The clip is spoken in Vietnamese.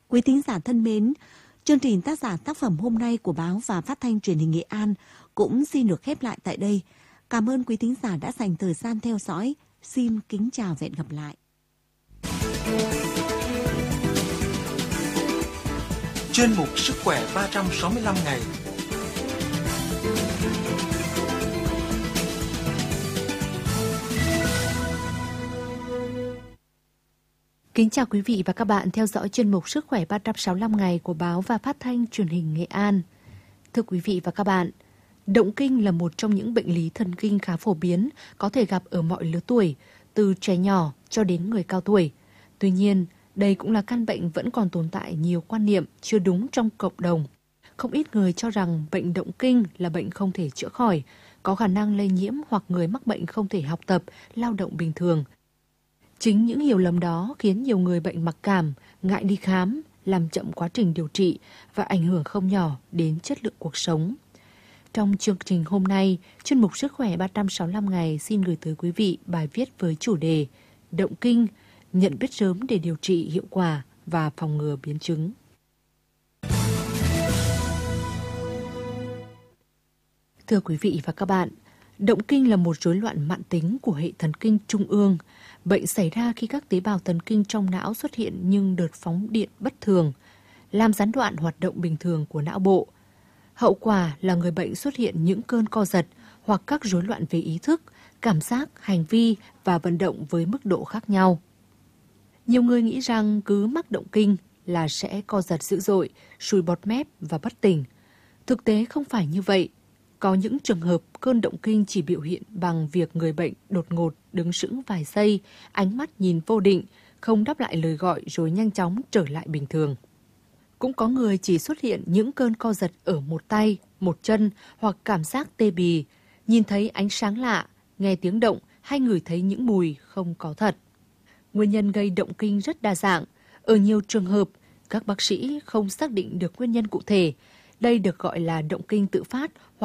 Quý thính giả thân mến, chương trình tác giả tác phẩm hôm nay của báo và phát thanh truyền hình Nghệ An cũng xin được khép lại tại đây. Cảm ơn quý thính giả đã dành thời gian theo dõi. Xin kính chào và hẹn gặp lại. Chuyên mục Sức khỏe 365 ngày. Kính chào quý vị và các bạn theo dõi chuyên mục Sức khỏe 365 ngày của báo và phát thanh truyền hình Nghệ An. Thưa quý vị và các bạn, động kinh là một trong những bệnh lý thần kinh khá phổ biến, có thể gặp ở mọi lứa tuổi, từ trẻ nhỏ cho đến người cao tuổi. Tuy nhiên, đây cũng là căn bệnh vẫn còn tồn tại nhiều quan niệm chưa đúng trong cộng đồng. Không ít người cho rằng bệnh động kinh là bệnh không thể chữa khỏi, có khả năng lây nhiễm hoặc người mắc bệnh không thể học tập, lao động bình thường. Chính những hiểu lầm đó khiến nhiều người bệnh mặc cảm, ngại đi khám, làm chậm quá trình điều trị và ảnh hưởng không nhỏ đến chất lượng cuộc sống. Trong chương trình hôm nay, chuyên mục Sức khỏe 365 ngày xin gửi tới quý vị bài viết với chủ đề Động kinh, nhận biết sớm để điều trị hiệu quả và phòng ngừa biến chứng. Thưa quý vị và các bạn, động kinh là một rối loạn mãn tính của hệ thần kinh trung ương. Bệnh xảy ra khi các tế bào thần kinh trong não xuất hiện nhưng đợt phóng điện bất thường, làm gián đoạn hoạt động bình thường của não bộ. Hậu quả là người bệnh xuất hiện những cơn co giật hoặc các rối loạn về ý thức, cảm giác, hành vi và vận động với mức độ khác nhau. Nhiều người nghĩ rằng cứ mắc động kinh là sẽ co giật dữ dội, sùi bọt mép và bất tỉnh. Thực tế không phải như vậy. Có những trường hợp cơn động kinh chỉ biểu hiện bằng việc người bệnh đột ngột đứng sững vài giây, ánh mắt nhìn vô định, không đáp lại lời gọi rồi nhanh chóng trở lại bình thường. Cũng có người chỉ xuất hiện những cơn co giật ở một tay, một chân hoặc cảm giác tê bì, nhìn thấy ánh sáng lạ, nghe tiếng động hay ngửi thấy những mùi không có thật. Nguyên nhân gây động kinh rất đa dạng. Ở nhiều trường hợp, các bác sĩ không xác định được nguyên nhân cụ thể. Đây được gọi là động kinh tự phát